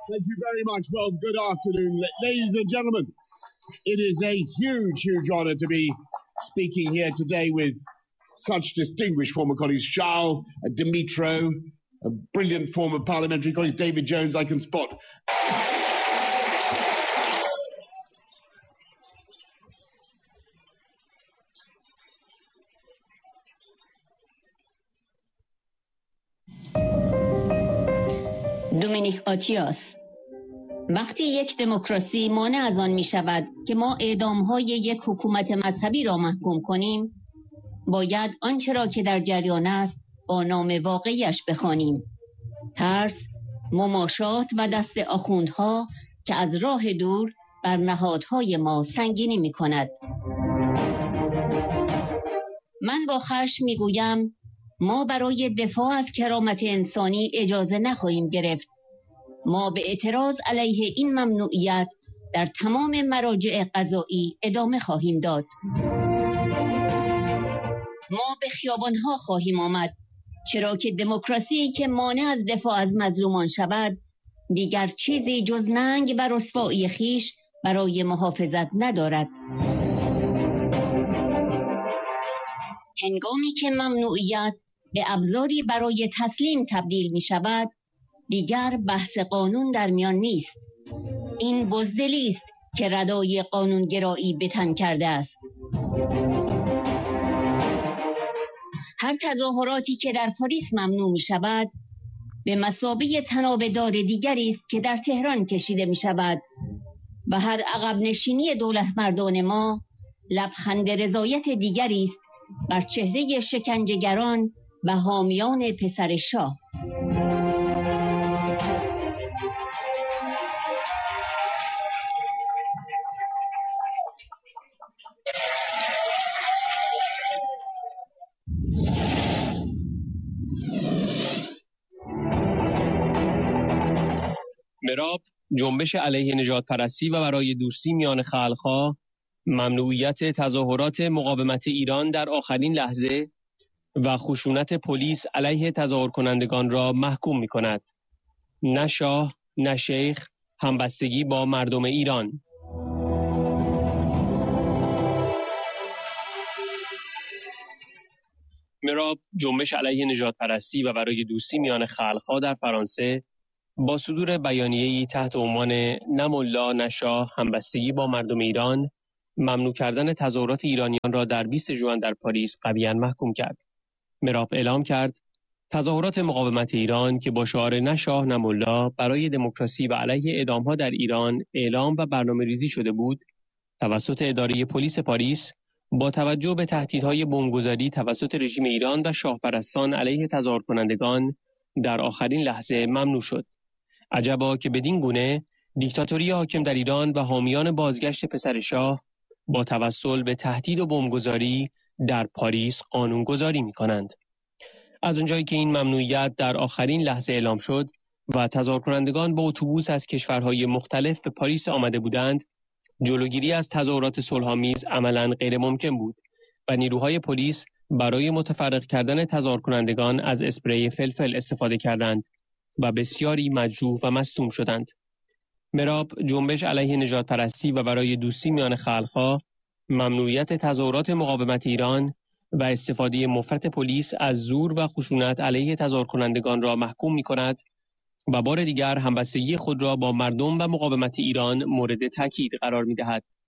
Thank you very much. Well, good afternoon, ladies and gentlemen. It is a huge, huge honor to be speaking here today with such distinguished former colleagues, Charles, Dimitro, a brilliant former parliamentary colleague, David Jones, I can spot. دومینیک آتیاس: وقتی یک دموکراسی مانع از آن می شود که ما اعدام‌های یک حکومت مذهبی را محکوم کنیم، باید آنچه را که در جریان است با نام واقعیش بخوانیم. ترس، مماشات و دست آخوندها که از راه دور بر نهادهای ما سنگینی می کند. من با خشم می گویم ما برای دفاع از کرامت انسانی اجازه نخواهیم گرفت. ما به اعتراض علیه این ممنوعیت در تمام مراجع قضایی ادامه خواهیم داد. ما به خیابانها خواهیم آمد، چرا که دموکراسی که مانع از دفاع از مظلومان شود دیگر چیزی جز ننگ و رسوایی خویش برای محافظت ندارد. هنگامی که ممنوعیت به ابزاری برای تسلیم تبدیل می شود، دیگر بحث قانون در میان نیست. این بزدلی است که ردای قانونگرایی به تن کرده است. هر تظاهراتی که در پاریس ممنوع می شود به مثابه تنابه‌دار دیگری است که در تهران کشیده می شود و هر عقب نشینی دولت مردان ما لبخند رضایت دیگری است بر چهره شکنجهگران و حامیان پسر شاه. مراب، جنبش علیه نژاد پرستی و برای دوستی میان خلق‌ها، ممنوعیت تظاهرات مقاومت ایران در آخرین لحظه و خشونت پلیس علیه تظاهر کنندگان را محکوم می کند. نه شاه، نه شیخ، همبستگی با مردم ایران. مراب، جنبش علیه نژاد پرستی و برای دوستی میان خلق‌ها در فرانسه با صدور بیانیه‌ای تحت عنوان نه ملا نه شاه، همبستگی با مردم ایران، ممنوع کردن تظاهرات ایرانیان را در 20 ژوئن در پاریس قویاً محکوم کرد. مراب اعلام کرد تظاهرات مقاومت ایران که با شعار نه شاه نه ملا برای دموکراسی و علیه اعدام‌ها در ایران اعلام و برنامه‌ریزی شده بود، توسط اداره پلیس پاریس با توجه به تهدیدهای بمبگذاری توسط رژیم ایران و شاهپرستان علیه تظاهر کنندگان در آخرین لحظه ممنوع شد. عجبا که بدین گونه دیکتاتوری حاکم در ایران و حامیان بازگشت پسر شاه با توسل به تهدید و بمبگذاری در پاریس قانونگذاری می کنند. از آنجایی که این ممنوعیت در آخرین لحظه اعلام شد و تظاهر کنندگان با اتوبوس از کشورهای مختلف به پاریس آمده بودند، جلوگیری از تظاهرات صلح‌آمیز عملاً غیر ممکن بود و نیروهای پلیس برای متفرق کردن تظاهر کنندگان از اسپری فلفل استفاده کردند و بسیاری مجروح و مصدوم شدند. مراب، جنبش علیه نژاد پرستی و برای دوستی میان خلق‌ها، ممنوعیت تظاهرات مقاومت ایران و استفاده مفرط پلیس از زور و خشونت علیه تظاهر کنندگان را محکوم می کند و بار دیگر همبستگی خود را با مردم و مقاومت ایران مورد تاکید قرار می دهد.